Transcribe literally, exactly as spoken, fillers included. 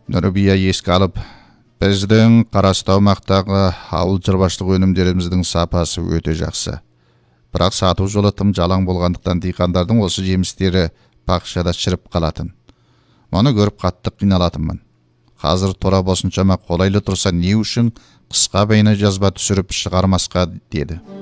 Нұрбия еске алып, біздің Қарасты аумақтағы ауыл шаруашылық өнімдеріміздің сапасы өте жақсы. Бірақ сату жолы тым жалаң болғандықтан диқандардың осы жемістері бақшада шіріп қалатын. Мұны көріп қатты қиналатынмын. Қазір торап осыншама қолайлы тұрса, не үшін қысқа бейне жазба түсіріп шығармасқа, деді.